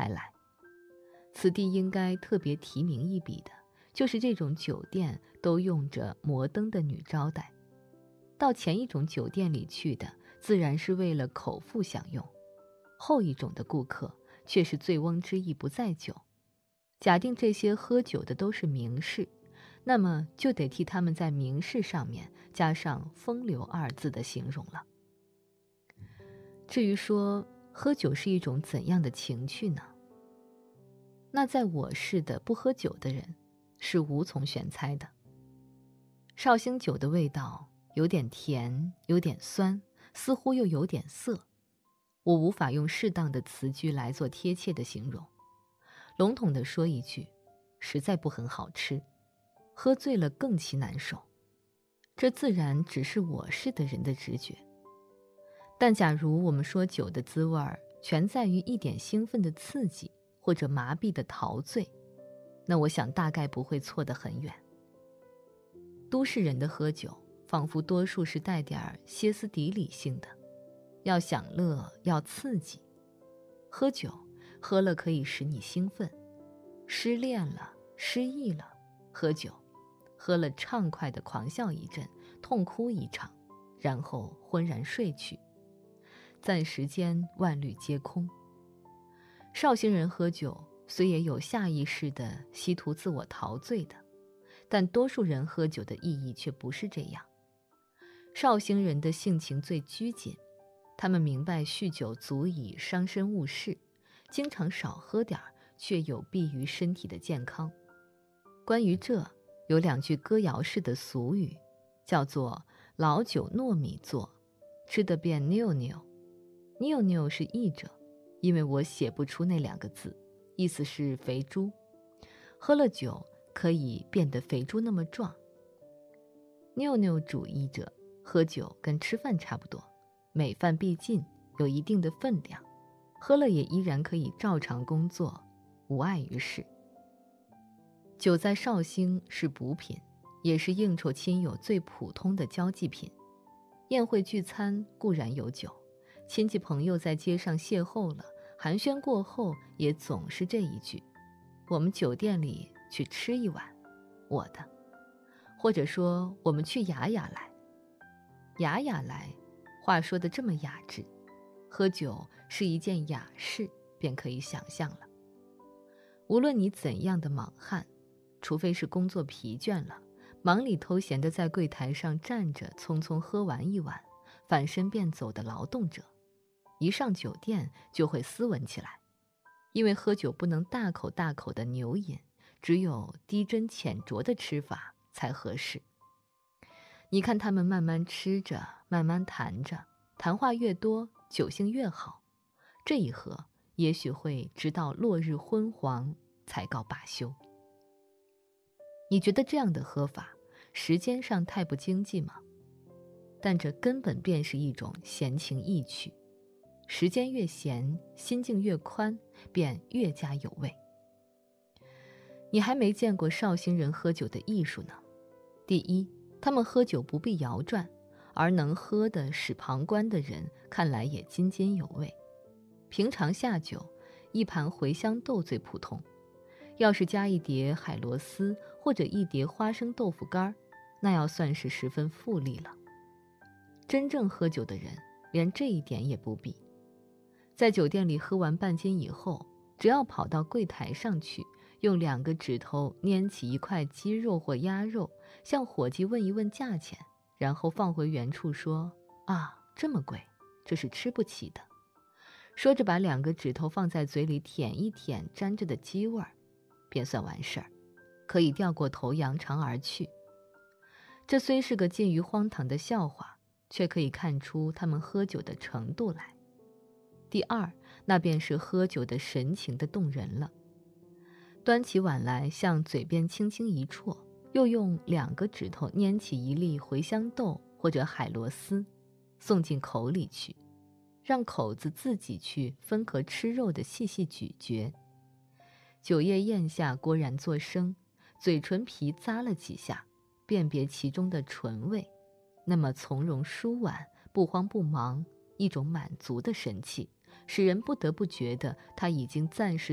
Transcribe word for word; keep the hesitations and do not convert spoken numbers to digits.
开来。此地应该特别提名一笔的，就是这种酒店都用着摩登的女招待。到前一种酒店里去的，自然是为了口腹享用；后一种的顾客，却是醉翁之意不在酒。假定这些喝酒的都是名士，那么就得替他们在名士上面加上风流二字的形容了。至于说喝酒是一种怎样的情趣呢？那在我市的不喝酒的人是无从选猜的。绍兴酒的味道有点甜，有点酸，似乎又有点涩，我无法用适当的词句来做贴切的形容。笼统地说一句，实在不很好吃，喝醉了更其难受。这自然只是我市的人的直觉。但假如我们说酒的滋味全在于一点兴奋的刺激，或者麻痹的陶醉，那我想大概不会错得很远。都市人的喝酒，仿佛多数是带点歇斯底里性的，要享乐，要刺激。喝酒，喝了可以使你兴奋；失恋了，失意了，喝酒，喝了畅快地狂笑一阵，痛哭一场，然后昏然睡去。暂时间万虑皆空。绍兴人喝酒虽也有下意识的希图自我陶醉的，但多数人喝酒的意义却不是这样。绍兴人的性情最拘谨，他们明白酗酒足以伤身误事，经常少喝点儿，却有弊于身体的健康。关于这，有两句歌谣式的俗语，叫做老酒糯米做，吃得变妞妞。妞妞是译者，因为我写不出那两个字，意思是肥猪。喝了酒可以变得肥猪那么壮。妞妞主义者，喝酒跟吃饭差不多，每饭必进，有一定的分量，喝了也依然可以照常工作，无碍于事。酒在绍兴是补品，也是应酬亲友最普通的交际品。宴会聚餐固然有酒，亲戚朋友在街上邂逅了，寒暄过后也总是这一句，我们酒店里去吃一碗，我的。或者说我们去雅雅来。雅雅来，话说得这么雅致，喝酒是一件雅事，便可以想象了。无论你怎样的莽汉，除非是工作疲倦了，忙里偷闲的在柜台上站着匆匆喝完一碗，反身便走的劳动者，一上酒店就会斯文起来。因为喝酒不能大口大口的牛饮，只有低斟浅酌的吃法才合适。你看他们慢慢吃着，慢慢谈着，谈话越多，酒性越好。这一喝，也许会直到落日昏黄才告罢休。你觉得这样的喝法，时间上太不经济吗？但这根本便是一种闲情逸趣。时间越闲，心境越宽，便越加有味。你还没见过绍兴人喝酒的艺术呢。第一，他们喝酒不必摇转，而能喝的使旁观的人看来也津津有味。平常下酒，一盘茴香豆最普通，要是加一碟海螺丝或者一碟花生豆腐干，那要算是十分富丽了。真正喝酒的人连这一点也不必。在酒店里喝完半斤以后，只要跑到柜台上去，用两个指头拈起一块鸡肉或鸭肉，向伙计问一问价钱，然后放回原处说，啊，这么贵，这是吃不起的。说着把两个指头放在嘴里舔一舔沾着的鸡味儿，便算完事儿，可以掉过头扬长而去。这虽是个近于荒唐的笑话，却可以看出他们喝酒的程度来。第二，那便是喝酒的神情的动人了。端起碗来，向嘴边轻轻一啜，又用两个指头拈起一粒茴香豆或者海螺丝，送进口里去，让口子自己去分和吃肉的细细咀嚼。酒液咽下郭然作声，嘴唇皮咂了几下，辨别其中的醇味，那么从容舒婉，不慌不忙，一种满足的神气，使人不得不觉得他已经暂时